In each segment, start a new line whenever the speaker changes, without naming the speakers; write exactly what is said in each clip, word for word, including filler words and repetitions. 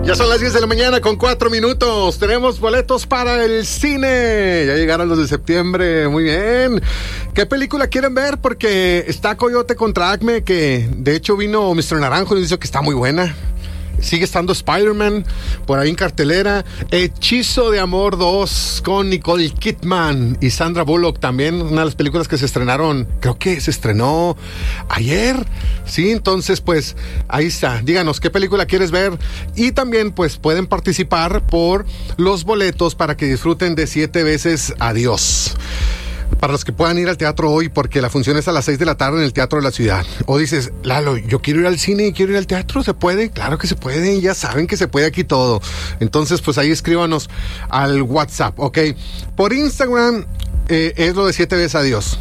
Ya son las diez de la mañana con cuatro minutos. Tenemos boletos para el cine. Ya llegaron los de septiembre. Muy bien. ¿Qué película quieren ver? Porque está Coyote contra Acme, que de hecho vino mister Naranjo y dice que está muy buena. Sigue estando Spider-Man por ahí en cartelera. Hechizo de Amor dos con Nicole Kidman y Sandra Bullock también. Una de las películas que se estrenaron, creo que se estrenó ayer. Sí, entonces pues ahí está. Díganos qué película quieres ver. Y también pues pueden participar por los boletos para que disfruten de Siete veces Adiós. Para los que puedan ir al teatro hoy, porque la función es a las seis de la tarde en el Teatro de la Ciudad. O dices, Lalo, yo quiero ir al cine y quiero ir al teatro, ¿se puede? Claro que se puede, ya saben que se puede aquí todo. Entonces, pues ahí escríbanos al WhatsApp, ¿ok? Por Instagram eh, es lo de Siete veces Adiós.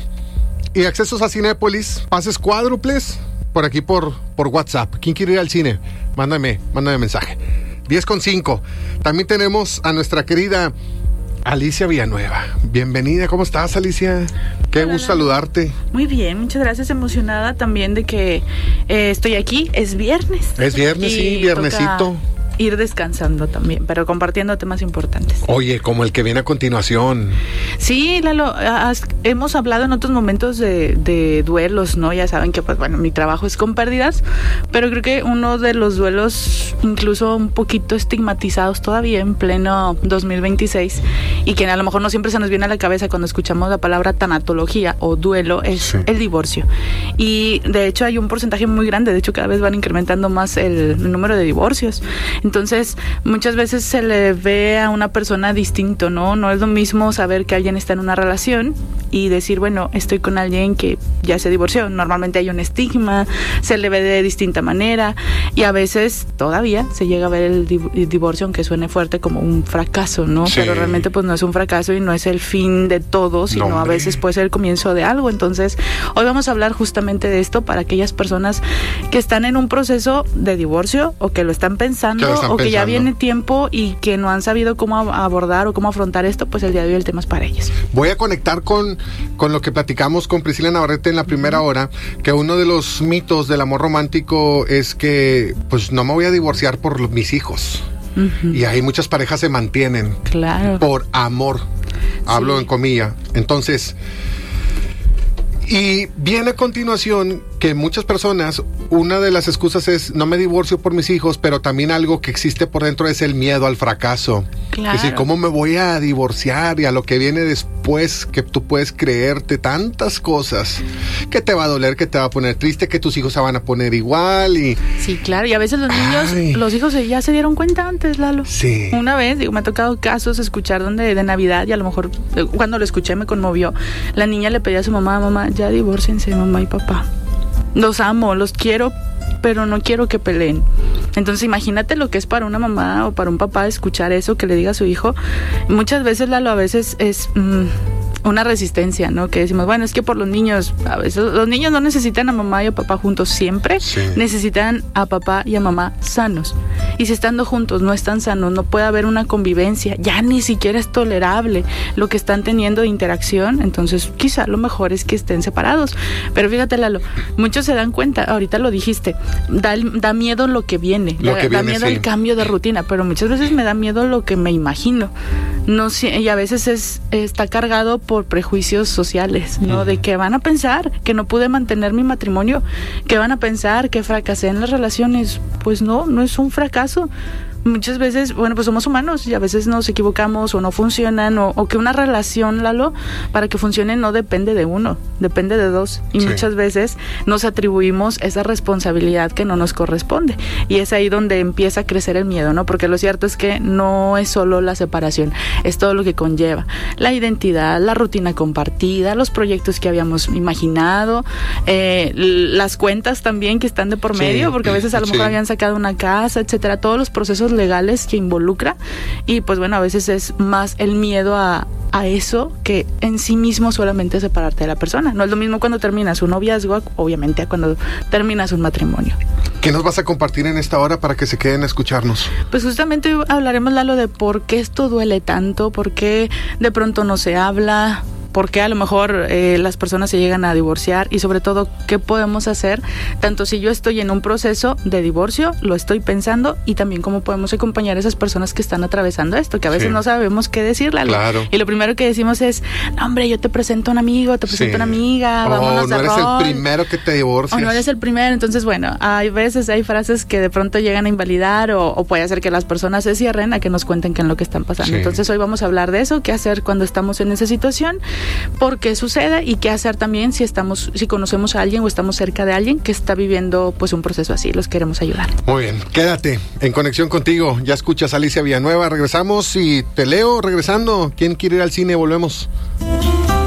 Y accesos a Cinépolis, pases cuádruples, por aquí por, por WhatsApp. ¿Quién quiere ir al cine? Mándame, mándame mensaje. diez con cinco. También tenemos a nuestra querida Alicia Villanueva. Bienvenida, ¿cómo estás, Alicia? Qué Hola, gusto Lalo. Saludarte.
Muy bien, muchas gracias, emocionada también de que eh, estoy aquí, es viernes.
Es viernes, sí, viernesito.
Ir descansando también, pero compartiendo temas importantes.
Oye, como el que viene a continuación.
Sí, Lalo, has, hemos hablado en otros momentos de, de duelos, ¿no? Ya saben que, pues bueno, mi trabajo es con pérdidas, pero creo que uno de los duelos incluso un poquito estigmatizados todavía en pleno dos mil veintiséis y que a lo mejor no siempre se nos viene a la cabeza cuando escuchamos la palabra tanatología o duelo, es sí. el divorcio. Y de hecho hay un porcentaje muy grande, de hecho cada vez van incrementando más el, el número de divorcios. Entonces, muchas veces se le ve a una persona distinto, ¿no? No es lo mismo saber que alguien está en una relación y decir, bueno, estoy con alguien que ya se divorció. Normalmente hay un estigma, se le ve de distinta manera y a veces todavía se llega a ver el divorcio, aunque suene fuerte, como un fracaso, ¿no? Sí. Pero realmente pues no es un fracaso y no es el fin de todo, sino no, a veces puede ser el comienzo de algo. Entonces, hoy vamos a hablar justamente de esto para aquellas personas que están en un proceso de divorcio o que lo están pensando, o que ya viene tiempo y que no han sabido cómo abordar o cómo afrontar esto, pues el día de hoy el tema es para ellos.
Voy a conectar con, con lo que platicamos con Priscila Navarrete en la primera uh-huh. hora, que uno de los mitos del amor romántico es que pues no me voy a divorciar por mis hijos. Uh-huh. Y ahí muchas parejas se mantienen
claro.
por amor. Hablo sí. en comilla. Entonces, y viene a continuación que muchas personas, una de las excusas es no me divorcio por mis hijos, pero también algo que existe por dentro es el miedo al fracaso.
Claro.
Es decir, ¿cómo me voy a divorciar? Y a lo que viene después, que tú puedes creerte tantas cosas, que te va a doler, que te va a poner triste, que tus hijos se van a poner igual y...
Sí, claro, y a veces los niños, Ay. los hijos ya se dieron cuenta antes, Lalo.
Sí.
Una vez, digo, me ha tocado casos escuchar donde de Navidad, y a lo mejor cuando lo escuché me conmovió. La niña le pedía a su mamá, mamá, ya divórciense, mamá y papá. Los amo, los quiero, pero no quiero que peleen. Entonces imagínate lo que es para una mamá o para un papá escuchar eso que le diga a su hijo. Muchas veces, Lalo, a veces es... Mmm, una resistencia, ¿no? Que decimos, bueno, es que por los niños, a veces los niños no necesitan a mamá y a papá juntos siempre,
sí.
necesitan a papá y a mamá sanos. Y si estando juntos no están sanos, no puede haber una convivencia, ya ni siquiera es tolerable lo que están teniendo de interacción, entonces quizá lo mejor es que estén separados. Pero fíjate, Lalo, muchos se dan cuenta, ahorita lo dijiste, da, da miedo lo que viene,
lo
da,
que viene
da miedo
sí.
el cambio de rutina, pero muchas veces me da miedo lo que me imagino. No sé, y a veces es está cargado por por prejuicios sociales, ¿no? Uh-huh. De que van a pensar que no pude mantener mi matrimonio, que van a pensar que fracasé en las relaciones. Pues no, no es un fracaso. Muchas veces, bueno, pues somos humanos y a veces nos equivocamos o no funcionan o, o que una relación, Lalo, para que funcione no depende de uno, depende de dos. Y sí. muchas veces nos atribuimos esa responsabilidad que no nos corresponde. Y es ahí donde empieza a crecer el miedo, ¿no? Porque lo cierto es que no es solo la separación, es todo lo que conlleva. La identidad, la rutina compartida, los proyectos que habíamos imaginado, eh, las cuentas también que están de por medio, sí. porque a veces a lo mejor sí. habían sacado una casa, etcétera, todos los procesos legales que involucra y pues bueno, a veces es más el miedo a, a eso que en sí mismo solamente separarte de la persona. No es lo mismo cuando terminas un noviazgo, obviamente, a cuando terminas un matrimonio.
¿Qué nos vas a compartir en esta hora para que se queden a escucharnos?
Pues justamente hablaremos, Lalo, de por qué esto duele tanto, por qué de pronto no se habla, por qué a lo mejor eh, las personas se llegan a divorciar y sobre todo qué podemos hacer, tanto si yo estoy en un proceso de divorcio, lo estoy pensando, y también cómo podemos acompañar a esas personas que están atravesando esto, que a veces sí. no sabemos qué decirle.
Claro.
Y lo primero que decimos es, no, hombre, yo te presento a un amigo, te presento a sí. una amiga,
oh,
vámonos
no
a
eres
rol.
el primero que te divorcias.
O no eres el primero. Entonces, bueno, hay veces, hay frases que de pronto llegan a invalidar o, o puede hacer que las personas se cierren a que nos cuenten qué es lo que están pasando. Sí. Entonces, hoy vamos a hablar de eso, qué hacer cuando estamos en esa situación, por qué sucede y qué hacer también si estamos, si conocemos a alguien o estamos cerca de alguien que está viviendo pues un proceso así. Los queremos ayudar.
Muy bien, quédate en conexión contigo. Ya escuchas a Alicia Villanueva. Regresamos y te leo regresando. ¿Quién quiere ir al cine? Volvemos.